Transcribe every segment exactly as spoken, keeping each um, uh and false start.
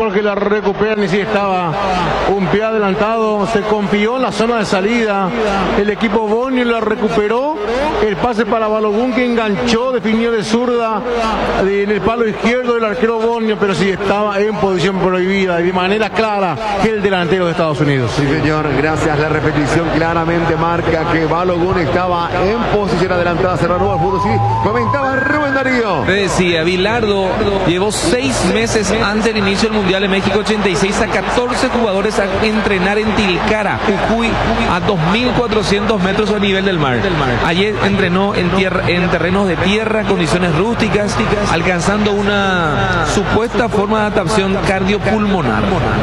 Jorge la recuperan y sí estaba un pie adelantado, se confió en la zona de salida, el equipo Bonio la recuperó, el pase para Balogun que enganchó, definió de zurda en el palo izquierdo del arquero Bonio, pero sí estaba en posición prohibida y de manera clara que el delantero de Estados Unidos. Sí, señor, gracias. La repetición claramente marca que Balogun estaba en posición adelantada, se reanuda el fútbol. Sí, comentaba Rubén Darío. Decía, Bilardo llevó seis meses antes del inicio del Mundial de México ochenta y seis a catorce jugadores a entrenar en Tilcara, Jujuy, a dos mil cuatrocientos metros a nivel del mar. Ayer entrenó en, tierra, en terrenos de tierra, condiciones rústicas, alcanzando una supuesta forma de adaptación cardiopulmonar.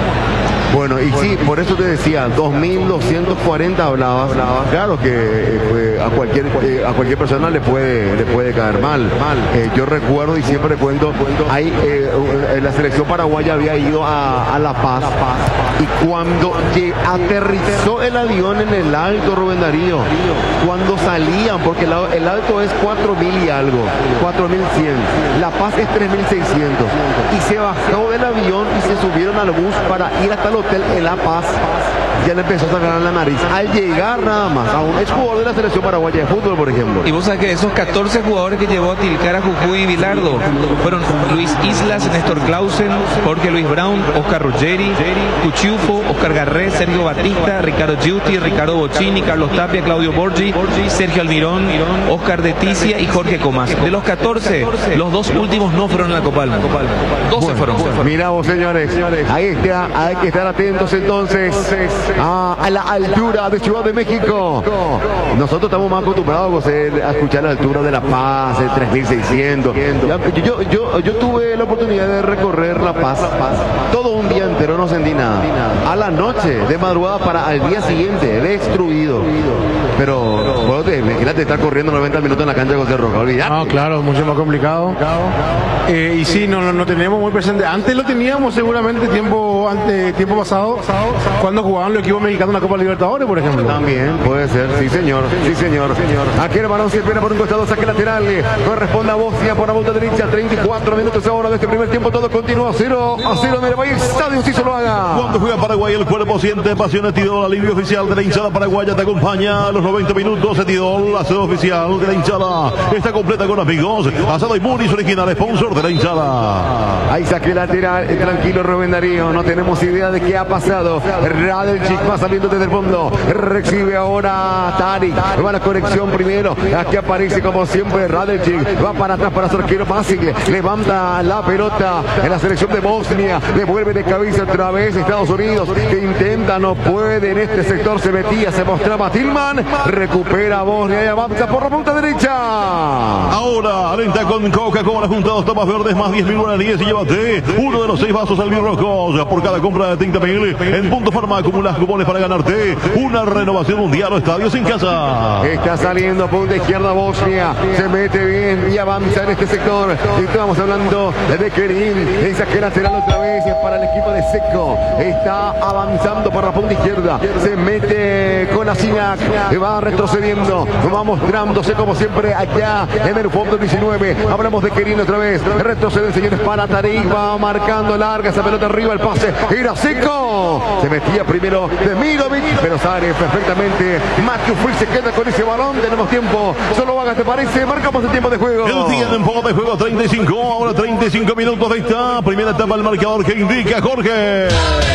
Bueno, y sí, por eso te decía, dos mil doscientos cuarenta hablaba, hablaba. Claro que eh, a cualquier eh, a cualquier persona le puede le puede caer mal. mal. Eh, yo recuerdo y siempre cuento, ahí eh, la selección paraguaya había ido a, a La Paz, y cuando que aterrizó el avión en el Alto, Rubén Darío, cuando salían, porque el, el Alto es cuatro mil y algo, cuatro mil cien, La Paz es tres mil seiscientos, y se bajó del avión y se subieron al bus para ir hasta el hotel en La Paz. Ya le empezó a sacar la nariz al llegar nada más a un exjugador de la selección paraguaya de fútbol, por ejemplo. Y vos sabés que esos catorce jugadores que llevó a Tilcara, Jujuy y Bilardo fueron Luis Islas, Néstor Clausen, Jorge Luis Brown, Oscar Ruggeri, Cuchiufo, Oscar Garré, Sergio Batista, Ricardo Giusti, Ricardo Bocchini, Carlos Tapia, Claudio Borgi, Sergio Almirón, Oscar de Ticia y Jorge Comas. De los catorce, los dos últimos no fueron en la Copa del Mundo. doce bueno, fueron. Bueno, mira vos, señores, ahí está, hay que estar atentos entonces a, a la altura de Ciudad de México. Nosotros estamos más acostumbrados a escuchar la altura de La Paz, el tres mil seiscientos. Yo, yo, yo tuve la oportunidad de recorrer La Paz todo un día entero, no sentí nada. A la noche, de madrugada para al día siguiente, destruido. Pero, bueno, imagínate estar corriendo noventa minutos en la cancha de José Roca, olvidate. No, claro, mucho más complicado. Eh, y sí, no, no, no teníamos muy presente. Antes lo teníamos seguramente tiempo, antes, tiempo pasado, cuando jugaban los equipos mexicanos en la Copa Libertadores, por ejemplo. También puede ser, sí señor, sí señor. Aquí el balón se espera por un costado, saque lateral, corresponde a Bosnia por la vuelta derecha, treinta y cuatro minutos ahora de este primer tiempo, todo continúa cero a cero en el país, Estadio si se lo haga. Cuando juega Paraguay, el cuerpo siente pasiones, Tidol, la línea oficial de la hinchada paraguaya te acompaña a los noventa minutos, de Tidol, la sede oficial de la hinchada, está completa con amigos, Asado y Muris, original sponsor de la hinchada. Ahí saque lateral, tranquilo Rubén Darío, no tenemos idea de qué ha pasado. Radeljic va saliendo desde el fondo, recibe ahora Tarik, va la conexión primero, aquí aparece como siempre Radeljic, va para atrás para su arquero Pasic, levanta la pelota en la selección de Bosnia, devuelve de cabeza otra vez Estados Unidos, que intenta, no puede, en este sector se metía, se mostraba Tillman, recupera Bosnia y avanza por la punta derecha. Ahora alenta con Coca-Cola juntados, tomas verdes más diez mil guaraníes y llévate uno de los seis vasos albirrojos por cada compra de treinta mil. En Punto Farma acumulas cupones para ganarte una renovación mundial o estadios en casa. Está saliendo punta izquierda Bosnia, se mete bien y avanza en este sector. Estamos hablando de Kerim, el saque lateral otra vez para el equipo de Seco. Está avanzando por la punta izquierda, se mete con la Sinac, va retrocediendo, va mostrándose como siempre allá en el fondo diecinueve. Hablamos de Kerim otra vez, retrocede señores para Tarik, va marcando larga esa pelota arriba, el pase, era Seco. Se metía primero de Mirovic, pero sale perfectamente. Matthew Free se queda con ese balón. Tenemos tiempo. Solo Vagas, ¿te parece? Marcamos el tiempo de juego. El tiempo de juego treinta y cinco. Ahora treinta y cinco minutos de esta primera etapa del marcador que indica Jorge.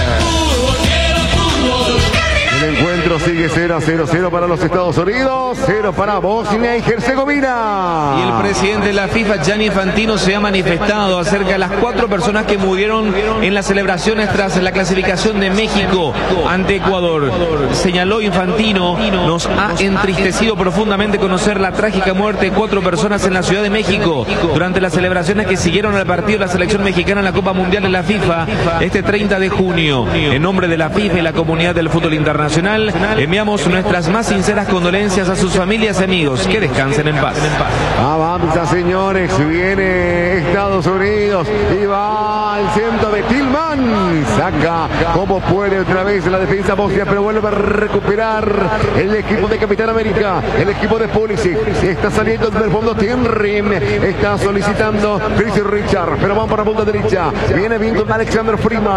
El encuentro sigue cero a cero, cero para los Estados Unidos, cero para Bosnia y Herzegovina. Y el presidente de la FIFA, Gianni Infantino, se ha manifestado acerca de las cuatro personas que murieron en las celebraciones tras la clasificación de México ante Ecuador. Señaló Infantino, nos ha entristecido profundamente conocer la trágica muerte de cuatro personas en la Ciudad de México durante las celebraciones que siguieron al partido de la selección mexicana en la Copa Mundial de la FIFA este treinta de junio. En nombre de la FIFA y la comunidad del fútbol internacional, enviamos nuestras más sinceras condolencias a sus familias y amigos. Que descansen en paz. Avanza, señores, viene Estados Unidos y va al centro de Tillman. Saca como puede otra vez la defensa Bosnia, pero vuelve a recuperar el equipo de Capitán América, el equipo de Pulisic. Está saliendo desde el fondo Tienrim, está solicitando Chris Richard, pero van para la punta derecha. Viene viendo Alexander Freeman.